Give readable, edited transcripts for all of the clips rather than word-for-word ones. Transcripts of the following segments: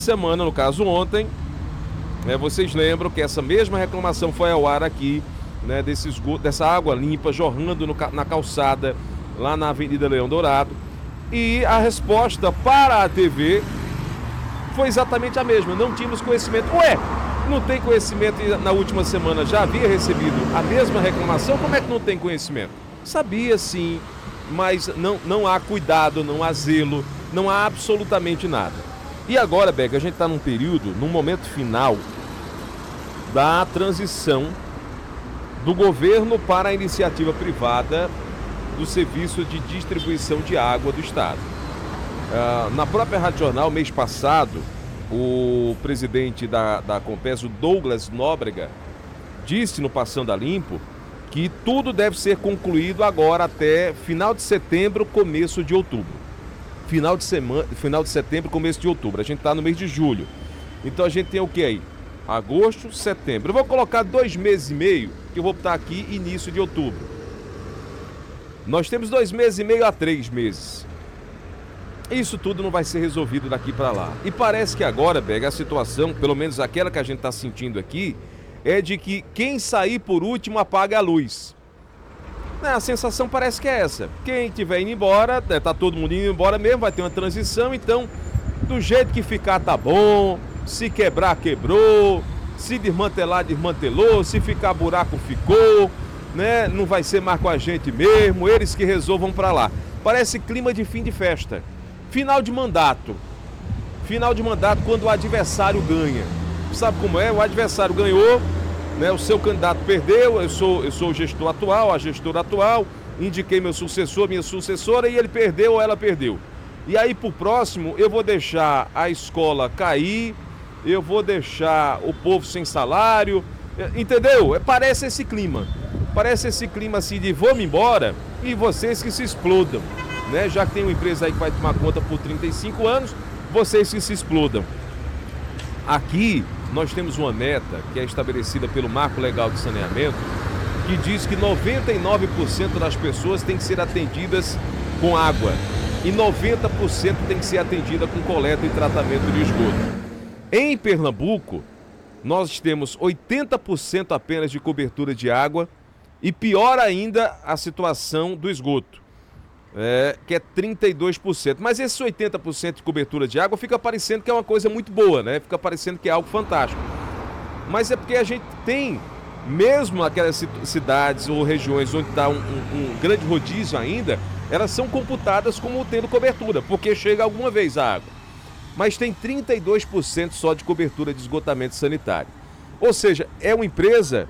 semana, no caso ontem, vocês lembram que essa mesma reclamação foi ao ar aqui, né, dessa água limpa jorrando na calçada, lá na Avenida Leão Dourado. E a resposta para a TV foi exatamente a mesma, não tínhamos conhecimento. Ué, não tem conhecimento e na última semana já havia recebido a mesma reclamação? Como é que não tem conhecimento? Sabia sim, mas não há cuidado, não há zelo, não há absolutamente nada. E agora, Beck, a gente está num momento final da transição do governo para a iniciativa privada do serviço de distribuição de água do Estado. Na própria Rádio Jornal, mês passado, o presidente da Compes, o Douglas Nóbrega, disse no Passando a Limpo que tudo deve ser concluído agora até final de setembro, começo de outubro. Final de setembro, começo de outubro. A gente está no mês de julho. Então a gente tem o que aí? Agosto, setembro. Eu vou colocar 2 meses e meio, que eu vou botar aqui início de outubro. Nós temos 2 meses e meio a 3 meses. Isso tudo não vai ser resolvido daqui para lá. E parece que agora, Bega, a situação, pelo menos aquela que a gente está sentindo aqui, é de que quem sair por último apaga a luz. A sensação parece que é essa. Quem estiver indo embora, tá todo mundo indo embora mesmo, vai ter uma transição, então do jeito que ficar tá bom, se quebrar, quebrou, se desmantelar, desmantelou, se ficar buraco, ficou, né? Não vai ser mais com a gente mesmo, eles que resolvam para lá. Parece clima de fim de festa. Final de mandato quando o adversário ganha. Sabe como é? O adversário ganhou, né? O seu candidato perdeu, eu sou o gestor atual, a gestora atual, indiquei meu sucessor, minha sucessora, e ele perdeu ou ela perdeu. E aí pro próximo eu vou deixar a escola cair, eu vou deixar o povo sem salário, entendeu? Parece esse clima assim de vou-me embora e vocês que se explodam, né? Já que tem uma empresa aí que vai tomar conta por 35 anos, vocês que se explodam. Aqui nós temos uma meta que é estabelecida pelo Marco Legal de Saneamento, que diz que 99% das pessoas têm que ser atendidas com água e 90% tem que ser atendida com coleta e tratamento de esgoto. Em Pernambuco, nós temos 80% apenas de cobertura de água e pior ainda a situação do esgoto, que é 32%. Mas esses 80% de cobertura de água fica parecendo que é uma coisa muito boa, né? Fica parecendo que é algo fantástico. Mas é porque a gente tem, mesmo aquelas cidades ou regiões onde está um grande rodízio ainda, elas são computadas como tendo cobertura, porque chega alguma vez a água. Mas tem 32% só de cobertura de esgotamento sanitário. Ou seja, é uma empresa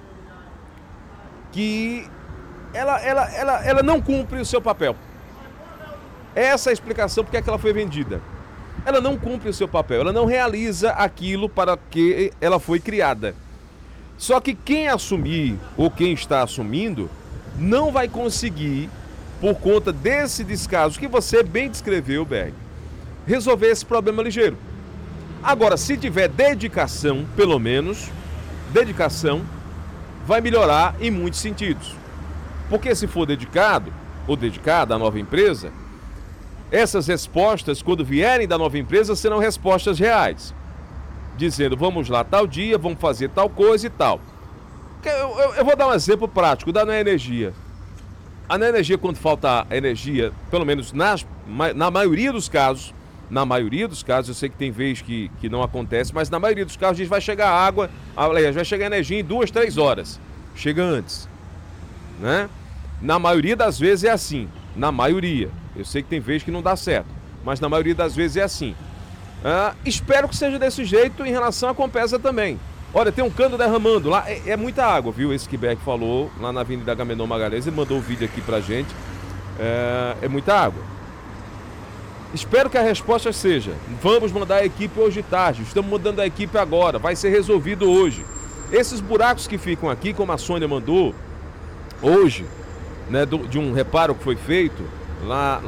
que ela não cumpre o seu papel. Essa é a explicação porque é que ela foi vendida. Ela não cumpre o seu papel, ela não realiza aquilo para que ela foi criada. Só que quem assumir, ou quem está assumindo, não vai conseguir, por conta desse descaso que você bem descreveu, Berg, resolver esse problema ligeiro. Agora, se tiver dedicação, pelo menos, dedicação, vai melhorar em muitos sentidos. Porque se for dedicado, ou dedicada a nova empresa, essas respostas, quando vierem da nova empresa, serão respostas reais. Dizendo, vamos lá tal dia, vamos fazer tal coisa e tal. Eu vou dar um exemplo prático, da energia. A energia, quando falta energia, pelo menos na maioria dos casos, eu sei que tem vezes que não acontece, mas na maioria dos casos vai chegar água, aliás, vai chegar energia em 2, 3 horas. Chega antes, né? Na maioria das vezes é assim, na maioria. Eu sei que tem vezes que não dá certo, mas na maioria das vezes é assim. Espero que seja desse jeito em relação à Compesa também. Olha, tem um cano derramando lá, é muita água, viu? Esse que Beck falou, lá na Avenida Agamenon Magalhães, ele mandou o vídeo aqui pra gente. É muita água. Espero que a resposta seja, vamos mandar a equipe hoje de tarde, estamos mandando a equipe agora, vai ser resolvido hoje. Esses buracos que ficam aqui, como a Sônia mandou, hoje, né, de um reparo que foi feito lá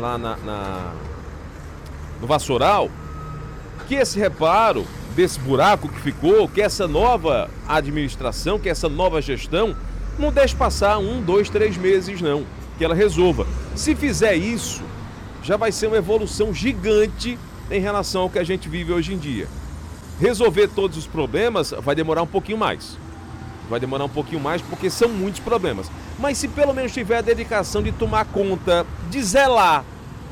no Vassoural, que esse reparo desse buraco que ficou, que essa nova administração, que essa nova gestão não deixe passar 1, 2, 3 meses não, que ela resolva. Se fizer isso, já vai ser uma evolução gigante em relação ao que a gente vive hoje em dia. Resolver todos os problemas vai demorar um pouquinho mais. Vai demorar um pouquinho mais porque são muitos problemas. Mas se pelo menos tiver a dedicação de tomar conta, de zelar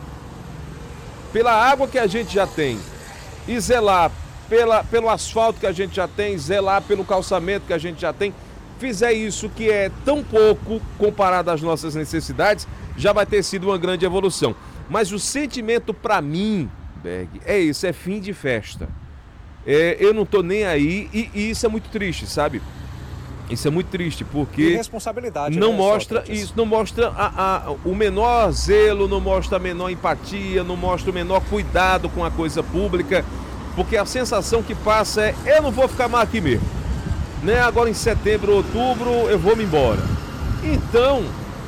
pela água que a gente já tem e zelar pelo asfalto que a gente já tem, zelar pelo calçamento que a gente já tem, fizer isso que é tão pouco comparado às nossas necessidades, já vai ter sido uma grande evolução. Mas o sentimento para mim, Berg, é isso, é fim de festa. Eu não tô nem aí e isso é muito triste, sabe? Isso é muito triste, porque irresponsabilidade, não né, mostra Sócrates? isso, não mostra o menor zelo, não mostra a menor empatia, não mostra o menor cuidado com a coisa pública, porque a sensação que passa é: eu não vou ficar mais aqui mesmo, né? Agora em setembro, outubro, eu vou me embora. Então,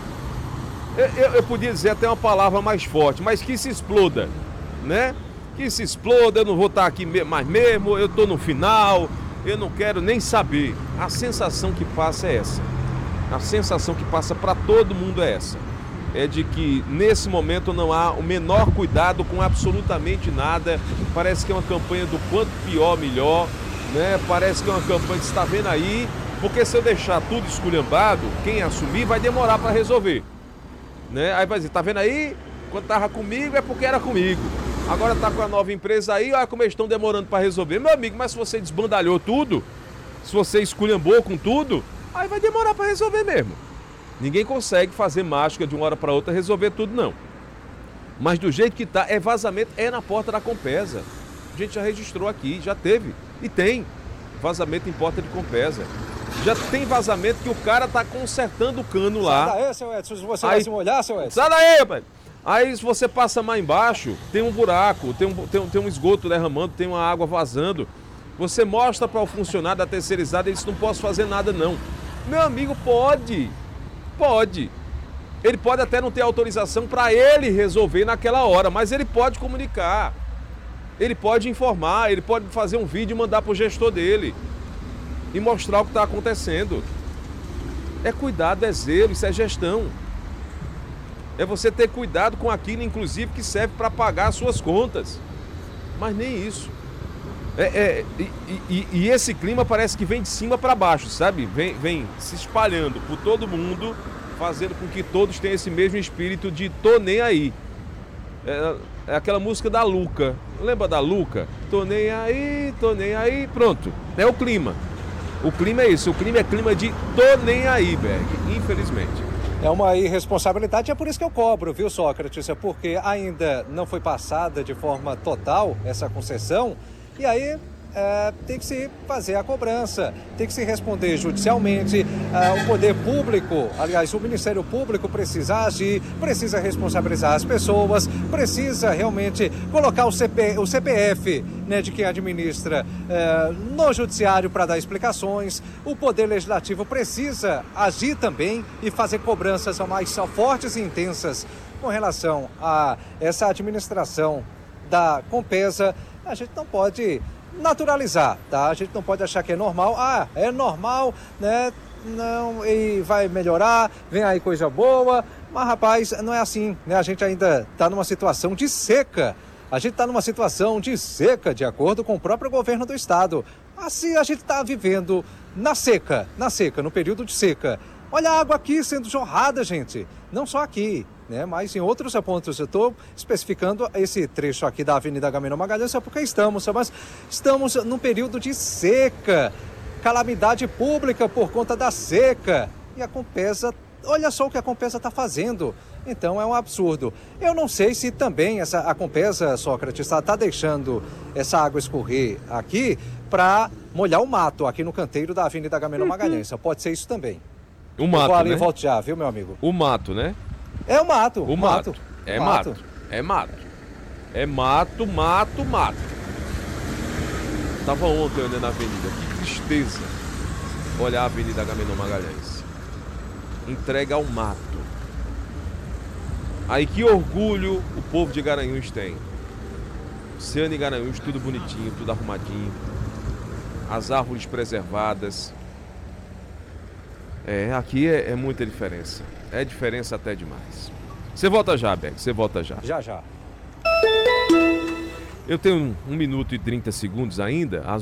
eu podia dizer até uma palavra mais forte, mas que se exploda, né? Que se exploda, eu não vou estar aqui mais mesmo, eu estou no final. Eu não quero nem saber. A sensação que passa é essa. A sensação que passa para todo mundo é essa. É de que nesse momento não há o menor cuidado com absolutamente nada. Parece que é uma campanha do quanto pior, melhor, né? Parece que é uma campanha que está vendo aí, porque se eu deixar tudo esculhambado, quem assumir vai demorar para resolver, né? Aí vai dizer: tá vendo aí? Quando tava comigo é porque era comigo. Agora tá com a nova empresa aí, olha como eles estão demorando para resolver. Meu amigo, mas se você desbandalhou tudo, se você esculhambou com tudo, aí vai demorar para resolver mesmo. Ninguém consegue fazer mágica de uma hora para outra resolver tudo, não. Mas do jeito que tá, é vazamento, é na porta da Compesa. A gente já registrou aqui, já teve. E tem vazamento em porta de Compesa. Já tem vazamento que o cara tá consertando o cano lá. Sai daí, seu Edson, se você vai se molhar, seu Edson. Sai daí, rapaz! Aí se você passa mais embaixo, tem um buraco, tem um esgoto derramando, tem uma água vazando. Você mostra para o funcionário da terceirizada, ele diz: não posso fazer nada não. Meu amigo, pode. Ele pode até não ter autorização para ele resolver naquela hora, mas ele pode comunicar. Ele pode informar, ele pode fazer um vídeo e mandar para o gestor dele e mostrar o que está acontecendo. É cuidado, é zelo, isso é gestão. É você ter cuidado com aquilo, inclusive, que serve para pagar as suas contas. Mas nem isso. E esse clima parece que vem de cima para baixo, sabe? Vem se espalhando por todo mundo, fazendo com que todos tenham esse mesmo espírito de tô nem aí. É aquela música da Luca. Lembra da Luca? Tô nem aí, pronto. É o clima. O clima é isso. O clima é clima de tô nem aí, Berg. Infelizmente. É uma irresponsabilidade, é por isso que eu cobro, viu, Sócrates? É porque ainda não foi passada de forma total essa concessão, e aí tem que se fazer a cobrança, tem que se responder judicialmente. O poder público, aliás, o Ministério Público precisa agir, precisa responsabilizar as pessoas, precisa realmente colocar o CPF, né, de quem administra no judiciário para dar explicações. O Poder Legislativo precisa agir também e fazer cobranças mais fortes e intensas com relação a essa administração da Compesa. A gente não pode naturalizar, tá? A gente não pode achar que é normal. É normal, né? Não, e vai melhorar, vem aí coisa boa. Mas, rapaz, não é assim, né? A gente ainda está numa situação de seca. A gente está numa situação de seca, de acordo com o próprio governo do estado. Assim, a gente está vivendo na seca, no período de seca. Olha a água aqui sendo jorrada, gente. Não só aqui, né? Mas em outros pontos. Eu estou especificando esse trecho aqui da Avenida Agamenon Magalhães, porque estamos num período de seca, calamidade pública por conta da seca. E a Compesa, olha só o que a Compesa está fazendo. Então é um absurdo. Eu não sei se também a Compesa, Sócrates, está deixando essa água escorrer aqui para molhar o mato aqui no canteiro da Avenida Agamenon Magalhães. Pode ser isso também. O mato, vou ali né? E volto já, viu, meu amigo? O mato, né? É o mato. O mato. É mato. É mato. É mato, mato, mato. Tava ontem andando na avenida. Que tristeza olhar a Avenida Agamenon Magalhães. Entrega ao mato. Aí que orgulho o povo de Garanhuns tem. Oceano e Garanhuns, tudo bonitinho, tudo arrumadinho. As árvores preservadas. Aqui é muita diferença. É diferença até demais. Você volta já, Berg, você volta já. Já. Eu tenho 1 minuto e 30 segundos ainda, às